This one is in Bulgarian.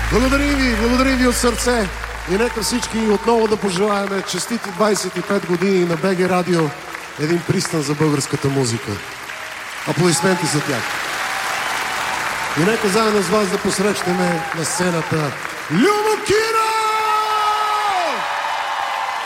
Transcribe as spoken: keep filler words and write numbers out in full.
Благодарим ви, благодарим ви от сърце. И нека всички отново да пожелаем честити двайсет и пет години на БГ Радио, един пристан за българската музика. Аплодисменти за тях. И нека заедно с вас да посрещнем на сцената Любо Киров!